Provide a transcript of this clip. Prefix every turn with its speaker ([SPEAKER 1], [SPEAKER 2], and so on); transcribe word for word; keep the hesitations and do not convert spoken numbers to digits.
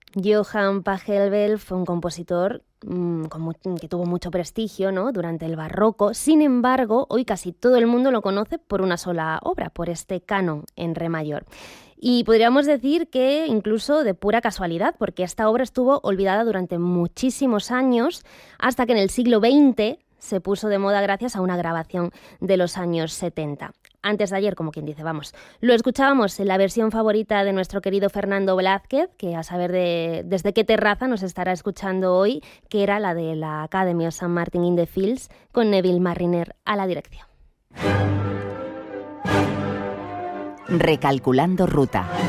[SPEAKER 1] Johann Pachelbel fue un compositor mmm, con mu- que tuvo mucho prestigio, ¿no?, durante el barroco. Sin embargo, hoy casi todo el mundo lo conoce por una sola obra, por este canon en re mayor. Y podríamos decir que incluso de pura casualidad, porque esta obra estuvo olvidada durante muchísimos años, hasta que en el siglo veinte se puso de moda gracias a una grabación de los años setenta. Antes de ayer, como quien dice, vamos. Lo escuchábamos en la versión favorita de nuestro querido Fernando Blázquez, que a saber de, desde qué terraza nos estará escuchando hoy, que era la de la Academy of Saint Martin in the Fields, con Neville Marriner a la dirección.
[SPEAKER 2] Recalculando ruta.